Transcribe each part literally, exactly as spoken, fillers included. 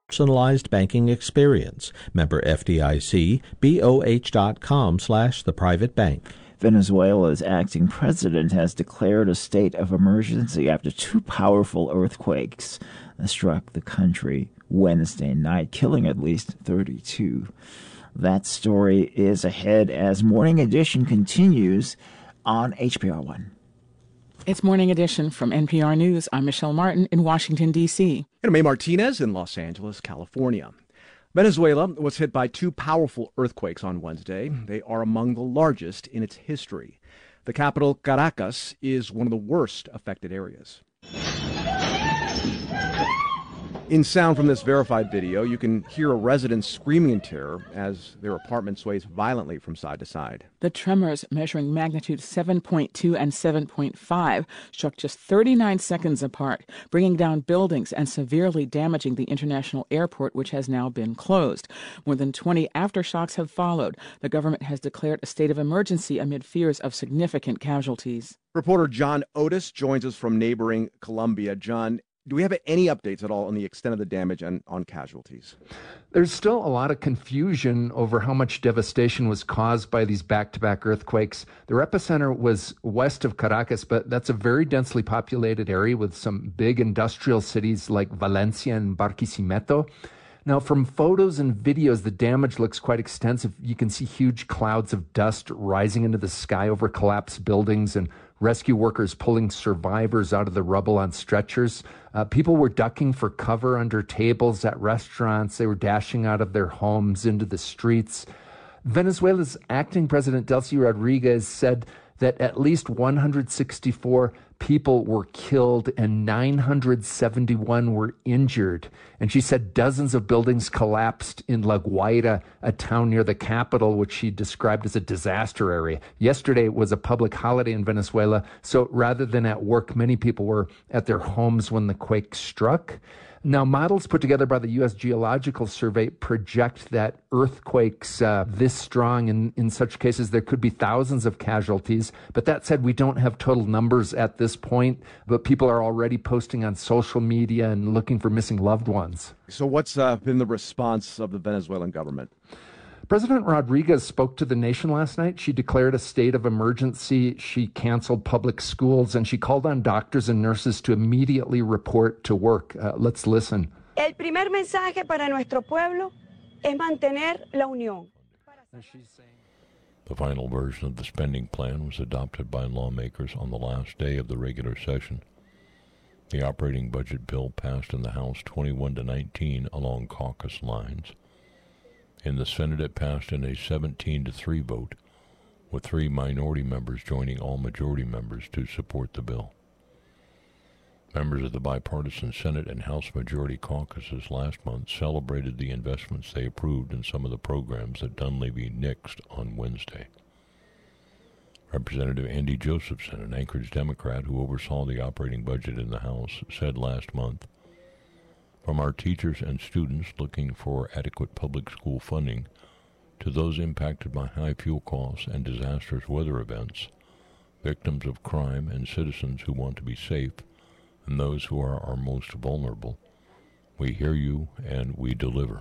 Personalized banking experience. Member F D I C, B O H dot com slash the private bank. Venezuela's acting president has declared a state of emergency after two powerful earthquakes struck the country Wednesday night, killing at least thirty-two. That story is ahead as Morning Edition continues on H P R one. It's Morning Edition from N P R News. I'm Michelle Martin in Washington, D C And May Martinez in Los Angeles, California. Venezuela was hit by two powerful earthquakes on Wednesday. They are among the largest in its history. The capital, Caracas, is one of the worst affected areas. In sound from this verified video, you can hear a resident screaming in terror as their apartment sways violently from side to side. The tremors, measuring magnitude seven point two and seven point five, struck just thirty-nine seconds apart, bringing down buildings and severely damaging the international airport, which has now been closed. More than twenty aftershocks have followed. The government has declared a state of emergency amid fears of significant casualties. Reporter John Otis joins us from neighboring Colombia. John, do we have any updates at all on the extent of the damage and on casualties? There's still a lot of confusion over how much devastation was caused by these back-to-back earthquakes. Their epicenter was west of Caracas, but that's a very densely populated area with some big industrial cities like Valencia and Barquisimeto. Now, from photos and videos, the damage looks quite extensive. You can see huge clouds of dust rising into the sky over collapsed buildings and rescue workers pulling survivors out of the rubble on stretchers. Uh, people were ducking for cover under tables at restaurants. They were dashing out of their homes into the streets. Venezuela's acting president, Delcy Rodriguez, said that at least one hundred sixty-four people were killed and nine hundred seventy-one were injured. And she said dozens of buildings collapsed in La Guaira, a town near the capital, which she described as a disaster area. Yesterday was a public holiday in Venezuela, so rather than at work, many people were at their homes when the quake struck. Now, models put together by the U S Geological Survey project that earthquakes uh, this strong, and in such cases, there could be thousands of casualties. But that said, we don't have total numbers at this point, but people are already posting on social media and looking for missing loved ones. So what's uh, been the response of the Venezuelan government? President Rodriguez spoke to the nation last night. She declared a state of emergency. She canceled public schools, and she called on doctors and nurses to immediately report to work. Uh, let's listen. El primer mensaje para nuestro pueblo es mantener la unión. The final version of the spending plan was adopted by lawmakers on the last day of the regular session. The operating budget bill passed in the House twenty-one to nineteen along caucus lines. In the Senate, it passed in a seventeen to three vote, with three minority members joining all majority members to support the bill. Members of the bipartisan Senate and House Majority Caucuses last month celebrated the investments they approved in some of the programs that Dunleavy nixed on Wednesday. Representative Andy Josephson, an Anchorage Democrat who oversaw the operating budget in the House, said last month, "From our teachers and students looking for adequate public school funding to those impacted by high fuel costs and disastrous weather events, victims of crime and citizens who want to be safe, and those who are our most vulnerable, we hear you and we deliver."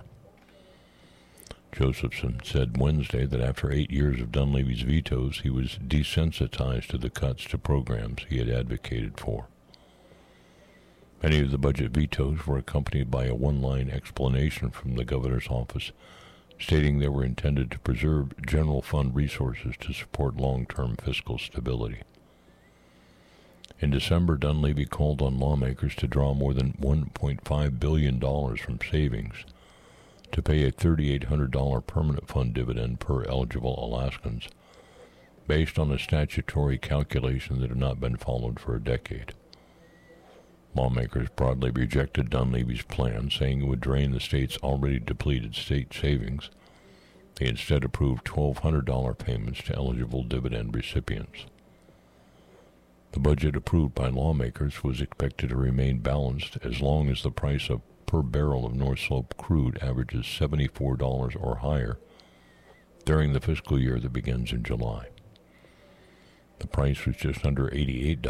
Josephson said Wednesday that after eight years of Dunleavy's vetoes, he was desensitized to the cuts to programs he had advocated for. Many of the budget vetoes were accompanied by a one-line explanation from the governor's office, stating they were intended to preserve general fund resources to support long-term fiscal stability. In December, Dunleavy called on lawmakers to draw more than one point five billion dollars from savings to pay a three thousand eight hundred dollars permanent fund dividend per eligible Alaskans, based on a statutory calculation that had not been followed for a decade. Lawmakers broadly rejected Dunleavy's plan, saying it would drain the state's already depleted state savings. They instead approved twelve hundred dollars payments to eligible dividend recipients. The budget approved by lawmakers was expected to remain balanced as long as the price of per barrel of North Slope crude averages seventy-four dollars or higher during the fiscal year that begins in July. The price was just under eighty-eight dollars